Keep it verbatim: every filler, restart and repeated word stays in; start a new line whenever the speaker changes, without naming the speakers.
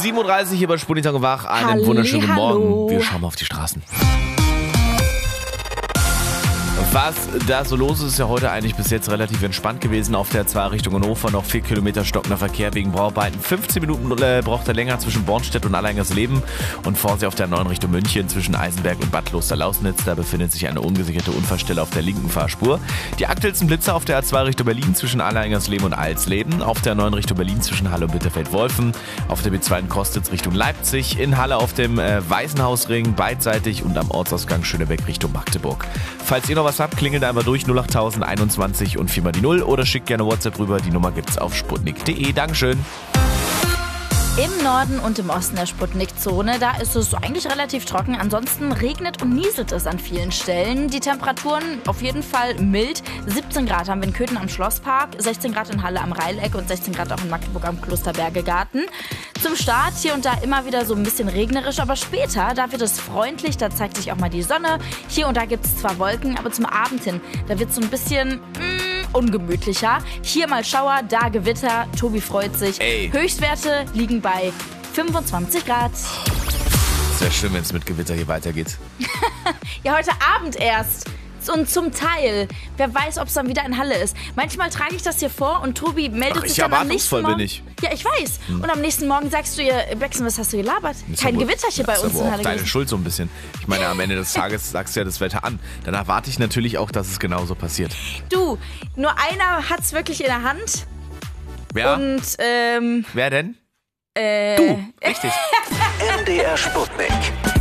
sieben Uhr dreißig hier bei Sputnik Wach. Einen
Halli,
wunderschönen guten
hallo.
Morgen. Wir schauen mal auf die Straßen. Was da so los ist, ist ja heute eigentlich bis jetzt relativ entspannt gewesen. Auf der zwei Richtung Hannover noch vier Kilometer stockender Verkehr wegen Bauarbeiten. fünfzehn Minuten äh, braucht er länger zwischen Bornstedt und Alleingersleben. Und vor sich auf der neuen Richtung München zwischen Eisenberg und Bad Klosterlausnitz. Da befindet sich eine ungesicherte Unfallstelle auf der linken Fahrspur. Die aktuellsten Blitzer auf der A zwei Richtung Berlin zwischen Alleingersleben und Alsleben. Auf der neuen Richtung Berlin zwischen Halle und Bitterfeld-Wolfen. Auf der B zwei in Kostitz Richtung Leipzig. In Halle auf dem äh, Waisenhausring beidseitig und am Ortsausgang Schönebeck Richtung Magdeburg. Falls ihr noch was habt, klingelt einmal durch null acht tausend einundzwanzig und vier mal die null oder schickt gerne WhatsApp rüber. Die Nummer gibt's auf sputnik punkt de. Dankeschön.
Im Norden und im Osten der Sputnik-Zone, da ist es eigentlich relativ trocken. Ansonsten regnet und nieselt es an vielen Stellen. Die Temperaturen auf jeden Fall mild. siebzehn Grad haben wir in Köthen am Schlosspark, sechzehn Grad in Halle am Reileck und sechzehn Grad auch in Magdeburg am Klosterbergegarten. Zum Start hier und da immer wieder so ein bisschen regnerisch, aber später, da wird es freundlich, da zeigt sich auch mal die Sonne. Hier und da gibt es zwar Wolken, aber zum Abend hin, da wird es so ein bisschen mm, ungemütlicher. Hier mal Schauer, da Gewitter. Tobi freut sich.
Ey.
Höchstwerte liegen bei fünfundzwanzig Grad.
Es wäre schön, wenn es mit Gewitter hier weitergeht.
Ja, heute Abend erst. Und zum Teil. Wer weiß, ob es dann wieder in Halle ist. Manchmal trage ich das hier vor und Tobi meldet
Ach, ich
sich dann am nächsten
erwartungsvoll
Morgen.
bin ich.
Ja, ich weiß. Hm. Und am nächsten Morgen sagst du ihr, Becksen, was hast du gelabert?
Ist
Kein
aber,
Gewitter hier bei
ist
uns
aber
in
auch
Halle
deine
gewesen.
Schuld so ein bisschen. Ich meine, am Ende des Tages sagst du ja das Wetter an. Dann erwarte ich natürlich auch, dass es genauso passiert.
Du, nur einer hat es wirklich in der Hand.
Wer?
Und, ähm...
Wer denn?
Äh...
Du, richtig.
M D R Sputnik.